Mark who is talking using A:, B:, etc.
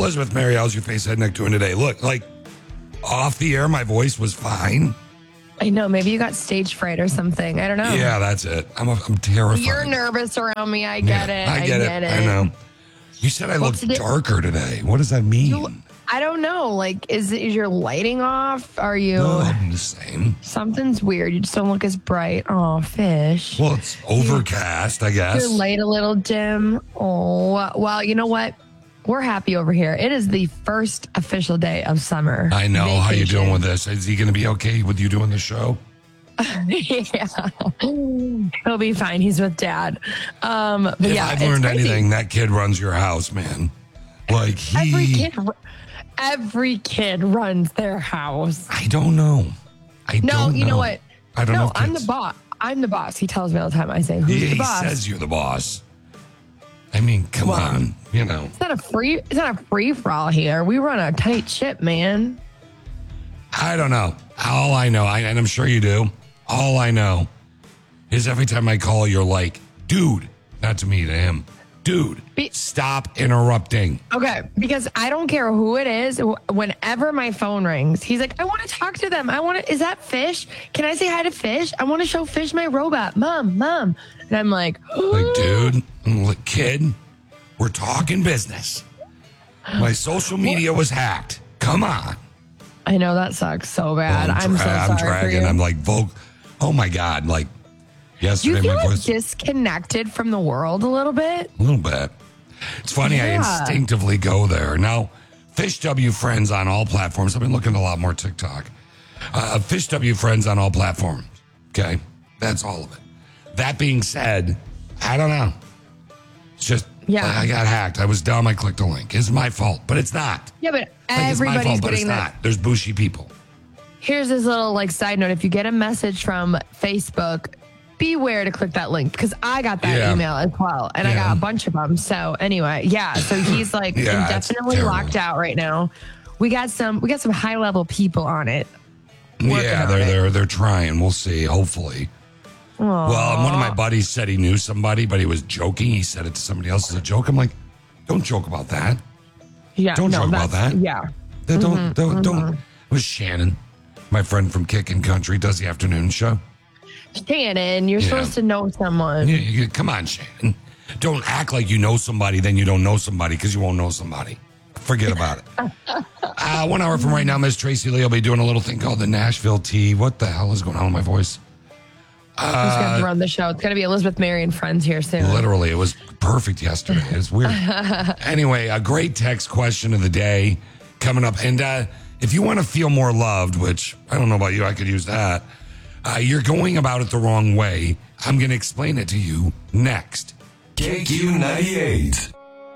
A: Elizabeth Mary, how's your face head neck doing today? Look, like off the air, my voice was fine.
B: I know. Maybe you got stage fright or something. I don't know.
A: Yeah, that's it. I'm terrified.
B: You're nervous around me. I get it.
A: I get it. I know. You said I look darker today. What does that mean?
B: I don't know. Like, is your lighting off? Are you?
A: No, I'm the same.
B: Something's weird. You just don't look as bright. Oh, fish.
A: Well, it's overcast, I guess.
B: Your light a little dim. Oh, well, you know what? We're happy over here. It is the first official day of summer.
A: I know.
B: Vacation.
A: How you doing with this? Is he going to be okay with you doing the show?
B: Yeah. He'll be fine. He's with Dad. But
A: if
B: yeah,
A: I've learned anything, that kid runs your house, man. Like
B: every kid runs their house.
A: I don't know. You know
B: what?
A: I don't know.
B: I'm the boss. I'm the boss. He tells me all the time. I say, "Who's the boss?"
A: He says you're the boss. I mean, come on, you know.
B: It's not a free for all here. We run a tight ship, man.
A: I don't know. All I know, and I'm sure you do. All I know is every time I call, you're like, dude, not to me, to him. Dude, stop interrupting.
B: Okay, because I don't care who it is. Whenever my phone rings, he's like, I want to talk to them. Is that Fish? Can I say hi to Fish? I want to show Fish my robot. Mom. And I'm like,
A: dude, kid, we're talking business. My social media was hacked. Come on.
B: I know that sucks so bad. I'm so sorry
A: I'm dragging.
B: for you.
A: I'm like, oh my God, like. Yesterday,
B: do you feel
A: my voice
B: disconnected from the world a little bit?
A: A little bit. It's funny, I instinctively go there. Now, Fish W Friends on all platforms. I've been looking at a lot more TikTok. Fish W Friends on all platforms. Okay? That's all of it. That being said, I don't know. It's just, I got hacked. I was dumb. I clicked a link. It's my fault, but it's not.
B: Yeah, but
A: it's my
B: everybody's
A: fault, but
B: getting
A: it's
B: that.
A: not. There's bushy people.
B: Here's this little side note. If you get a message from Facebook, beware to click that link, because I got that email as well, and I got a bunch of them. So anyway, so he's indefinitely locked out right now. We got some high level people on it.
A: They're trying. We'll see. Hopefully.
B: Aww.
A: Well, one of my buddies said he knew somebody, but he was joking. He said it to somebody else as a joke. I'm like, don't joke about that.
B: Yeah,
A: don't joke about that.
B: Yeah,
A: don't. It was Shannon, my friend from Kickin' Country, does the afternoon show.
B: Shannon, you're supposed to know someone.
A: Come on, Shannon. Don't act like you know somebody, then you don't know somebody, because you won't know somebody. Forget about it. 1 hour from right now, Miss Tracy Lee will be doing a little thing called the Nashville Tea. What the hell is going on with my voice?
B: Who's going to run the show? It's going to be Elizabeth Mary and friends here soon.
A: Literally, it was perfect yesterday. It's weird. Anyway, a great text question of the day coming up. And if you want to feel more loved, which I don't know about you, I could use that. You're going about it the wrong way. I'm going to explain it to you next.
C: KQ98.